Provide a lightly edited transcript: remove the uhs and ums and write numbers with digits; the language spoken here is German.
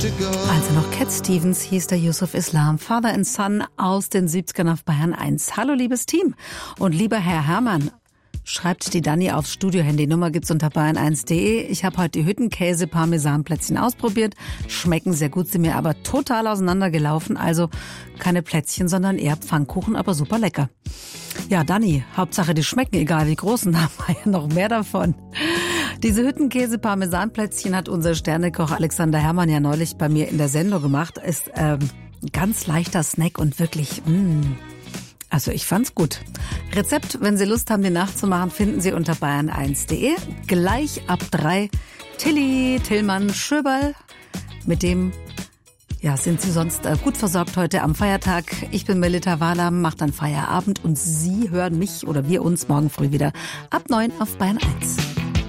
Also noch Cat Stevens hieß der Yusuf Islam, Father and Son aus den 70ern auf Bayern 1. Hallo liebes Team und lieber Herr Herrmann, schreibt die Dani aufs Studio-Handy. Nummer gibt's unter bayern1.de. Ich habe heute die Hüttenkäse-Parmesan-Plätzchen ausprobiert. Schmecken sehr gut, sind mir aber total auseinandergelaufen. Also keine Plätzchen, sondern eher Pfannkuchen, aber super lecker. Ja, Dani, Hauptsache die schmecken, egal wie groß, und da haben wir ja noch mehr davon. Diese Hüttenkäse-Parmesan-Plätzchen hat unser Sternekoch Alexander Herrmann ja neulich bei mir in der Sendung gemacht. Ist ganz leichter Snack und wirklich, also ich fand's gut. Rezept, wenn Sie Lust haben, die nachzumachen, finden Sie unter bayern1.de. Gleich ab 3 Tilly Tillmann Schöberl. Mit dem sind Sie sonst gut versorgt heute am Feiertag. Ich bin Melita Wahlam, macht dann Feierabend und Sie hören mich oder wir uns morgen früh wieder ab 9 auf Bayern 1.